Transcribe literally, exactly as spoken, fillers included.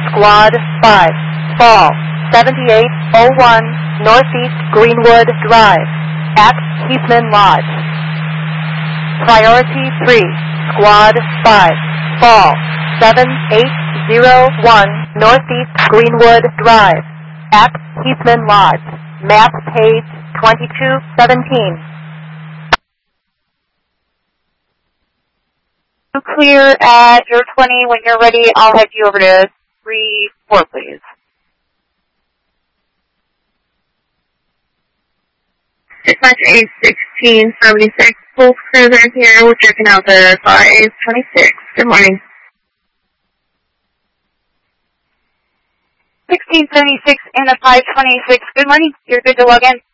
Squad five, Fall, seventy-eight oh one Northeast Greenwood Drive, at Heathman Lodge. Priority three, Squad five, Fall, seven eight oh one Northeast Greenwood Drive, at Heathman Lodge. Map page twenty-two seventeen. Clear at your twenty. When you're ready, I'll head you over to three four, please. Dispatch A sixteen seventy-six, Pulse Cruiser here. We're checking out the five twenty-six. Good morning. sixteen seventy-six and the five twenty-six. Good morning. You're good to log in.